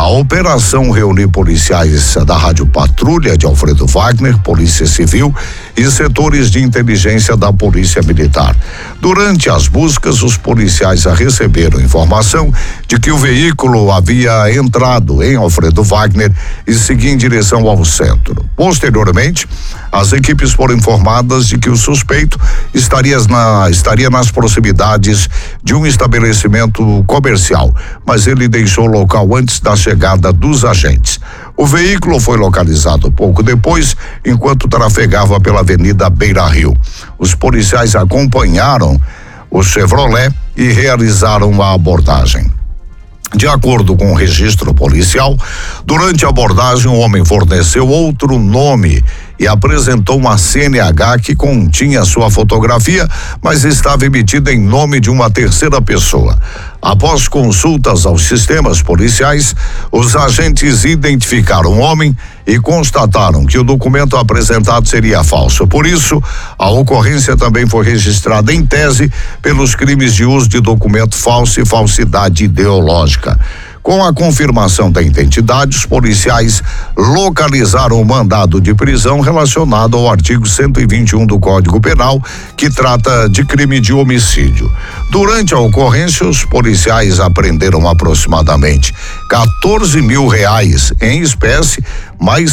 A operação reuniu policiais da Rádio Patrulha de Alfredo Wagner, Polícia Civil e setores de inteligência da Polícia Militar. Durante as buscas, os policiais receberam informação de que o veículo havia entrado em Alfredo Wagner e seguia em direção ao centro. Posteriormente, as equipes foram informadas de que o suspeito estaria nas proximidades de um estabelecimento comercial, mas ele deixou o local antes da chegada dos agentes. O veículo foi localizado pouco depois, enquanto trafegava pela Avenida Beira Rio. Os policiais acompanharam o Chevrolet e realizaram a abordagem. De acordo com o registro policial, durante a abordagem, o homem forneceu outro nome e apresentou uma CNH que continha sua fotografia, mas estava emitida em nome de uma terceira pessoa. Após consultas aos sistemas policiais, os agentes identificaram o homem e constataram que o documento apresentado seria falso. Por isso, a ocorrência também foi registrada em tese pelos crimes de uso de documento falso e falsidade ideológica. Com a confirmação da identidade, os policiais localizaram o mandado de prisão relacionado ao artigo 121 do Código Penal, que trata de crime de homicídio. Durante a ocorrência, os policiais apreenderam aproximadamente R$14 mil em espécie, mais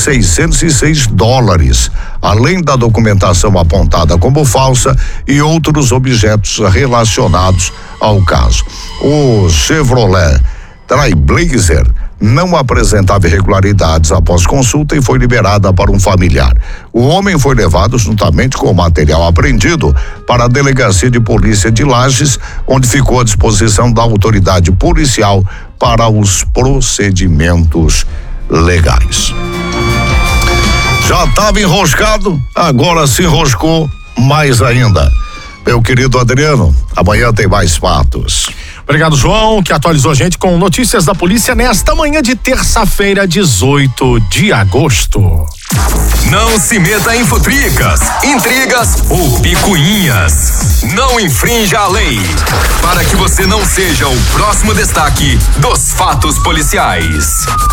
$606, além da documentação apontada como falsa e outros objetos relacionados ao caso. O Chevrolet Trailblazer não apresentava irregularidades após consulta e foi liberada para um familiar. O homem foi levado juntamente com o material apreendido para a Delegacia de Polícia de Lages, onde ficou à disposição da autoridade policial para os procedimentos legais. Já estava enroscado, agora se enroscou mais ainda. Meu querido Adriano, amanhã tem mais fatos. Obrigado, João, que atualizou a gente com notícias da polícia nesta manhã de terça-feira, 18 de agosto. Não se meta em futricas, intrigas ou picuinhas. Não infrinja a lei, para que você não seja o próximo destaque dos fatos policiais.